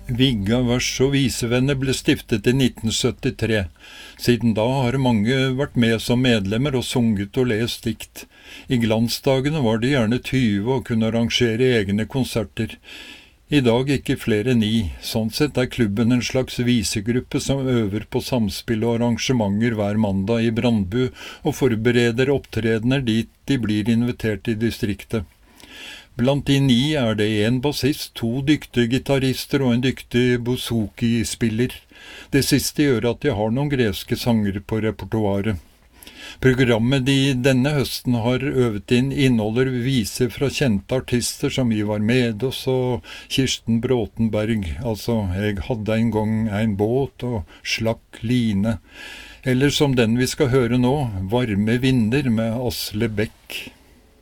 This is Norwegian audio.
Vigga vers og visevenner ble stiftet i 1973. Siden da har mange vært med som medlemmer og sunget og lest dikt. I glansdagene var de gjerne 20 og kunne arrangere egne konserter. I dag ikke flere enn 9. Sånn sett er klubben en slags visegruppe som øver på samspill og arrangementer hver mandag i Brandbu og forbereder opptredener dit de blir invitert i distriktet. Blant de 9 er det en bassist, 2 dyktige gitarister og en dyktig bouzouki-spiller. Det siste gjør at de har noen greske sanger på repertoaret. Programmet de denne høsten har øvet inn inneholder viser fra kjente artister som Ivar Medås og Kirsten Bråtenberg, altså «Jeg hadde en gang en båt» og «Slakk line», eller som den vi skal høre nå, «Varme vinder» med Asle Beck.